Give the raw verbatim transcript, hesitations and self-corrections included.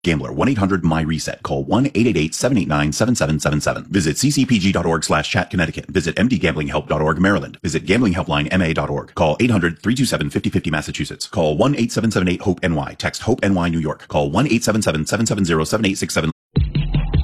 Gambler, one eight hundred my reset. Call one eight eight eight, seven eight nine, seven seven seven seven. Visit ccpg.org slash chat Connecticut. Visit m d gambling help dot org Maryland. Visit gambling helpline m a dot org. Call eight hundred, three two seven, five oh five oh Massachusetts. Call one eight seven seven eight, hope N Y. Text HOPE-N Y New York. Call one eight seven seven, seven seven zero, seven eight six seven.